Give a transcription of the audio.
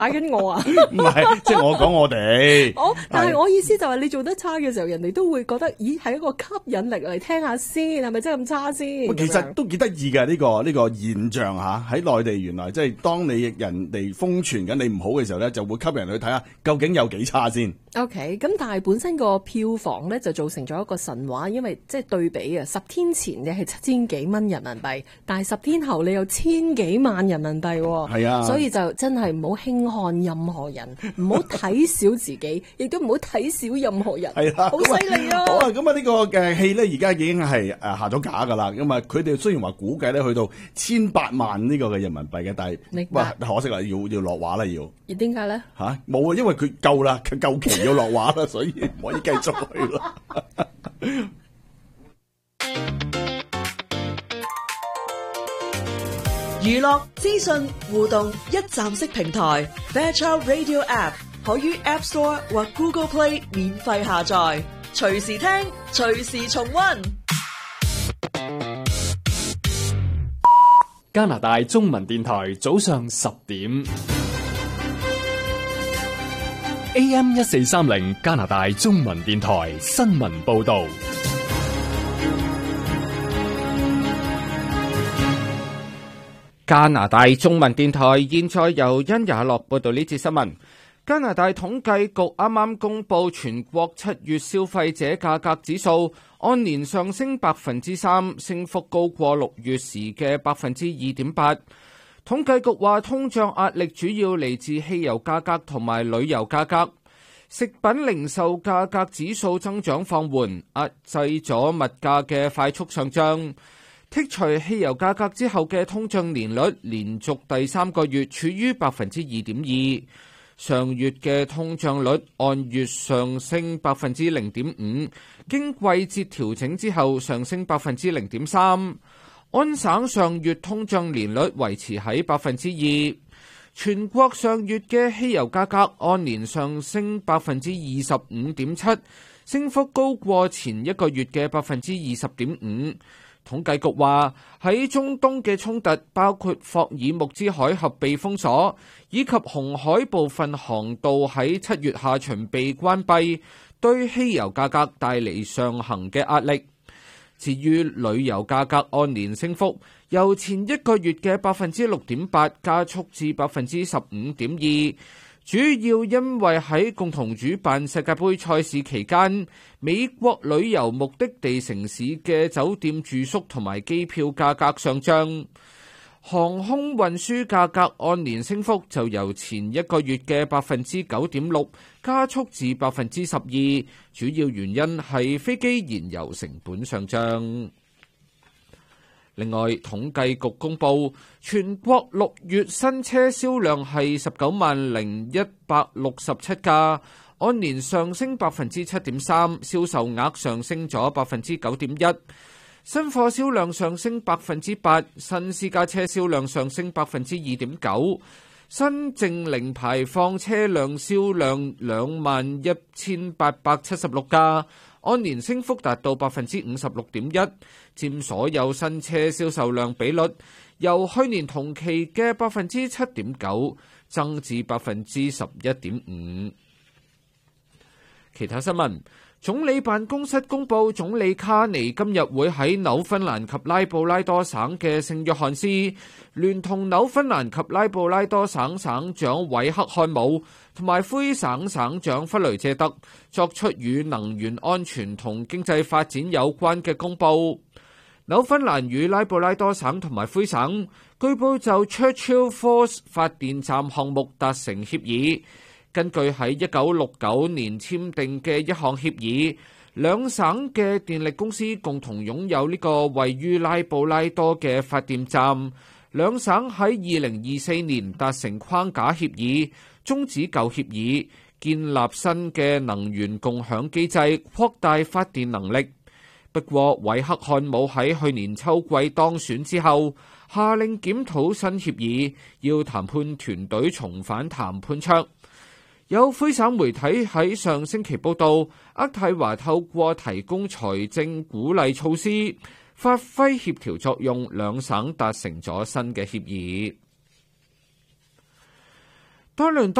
嗌緊我啊？ 唔係，即係我講我哋。 但係我意思就係你做得差嘅時候，人哋都會覺得，咦，係一個吸引力嚟聽下先，係咪真係咁差先？ 其實都幾得意嘅呢個現象嚇，喺內地原來即係當你人哋瘋傳緊你唔好嘅時候咧，就會吸引人去睇下究竟有幾差先。 OK， 咁但係本身個票房咧就造成咗一個神話，因為即係對比啊，10天前嘅係7000幾蚊人民幣，但係10天後你有1000幾萬人民幣喎。 係啊， 所以就真係唔好輕看任何人，唔好睇小自己，亦都唔好睇小任何人。 係啦， 好犀利啊！ 好啊，咁啊呢個嘅戲咧，而家已經係下咗架噶啦。咁啊，佢哋雖然話估計咧去到1800萬呢個嘅人民幣嘅，但係哇可惜啦，要落畫啦要。 而點解咧？ 冇啊，因為佢夠啦，佢夠期要落畫啦，所以唔可以繼續去啦。 娛樂資訊互動一站式平台 Fairchild Radio App 可於 App Store 或 Google Play 免費下載，隨時聽，隨時重溫。 加拿大中文電台早上10點 AM 1430加拿大中文電台新聞報道。 加拿大中文電台現在由殷也樂報道呢節新聞。加拿大統計局啱啱公布全國7月消費者價格指數，按年上升3%，升幅高過6月時嘅2.8%。統計局話通脹壓力主要嚟自汽油價格同埋旅遊價格。食品零售價格指數增長放緩，壓制咗物價嘅快速上漲。剔除汽油價格之後嘅通脹年率連續第3個月處於2.2%。上月嘅通脹率按月上升0.5%，經季節調整之後上升0.3%。安省上月通脹年率維持喺2%。全國上月嘅汽油價格按年上升25.7%，升幅高過前一個月嘅20.5%。統計局話喺中東嘅衝突，包括霍爾木茲海峽被封鎖，以及紅海部分航道喺7月下旬被關閉，對汽油價格帶嚟上行嘅壓力。至於旅遊價格按年升幅，由前一個月嘅6.8%加速至15.2%。主要因為喺共同主辦世界盃賽事期間，美國旅遊目的地城市嘅酒店住宿同埋機票價格上漲。航空運輸價格按年升幅就由前一個月嘅9.6%加速至12%，主要原因係飛機燃油成本上漲。另外，統計局公布全國6月新車銷量係190167架，按年上升7.3%，銷售額上升咗9.1%。新貨銷量上升8%，新私家車銷量上升2.9%，新淨零排放車輛銷量21,876架，按年升幅達到56.1%，佔所有新車銷售量比率由去年同期嘅7.9%增至11.5%。其他新聞。總理辦公室公布，總理卡尼今日會喺紐芬蘭及拉布拉多省嘅聖約翰斯，聯同紐芬蘭及拉布拉多省省長韋克漢姆同埋魁省省長弗雷謝德，作出與能源安全同經濟發展有關嘅公佈。紐芬蘭與拉布拉多省同埋魁省據報就 Churchill Falls 發電站項目達成協議。根據喺1969年簽訂嘅一項協議，兩省嘅電力公司共同擁有呢個位於拉布拉多嘅發電站。兩省喺2024年達成框架協議，終止舊協議，建立新嘅能源共享機制，擴大發電能力。不過，韋克漢姆喺去年秋季當選之後，下令檢討新協議，要談判團隊重返談判桌。有魁省媒體喺上星期報道，渥太華透過提供財政鼓勵措施，發揮協調作用，兩省達成咗新嘅協議。 多倫多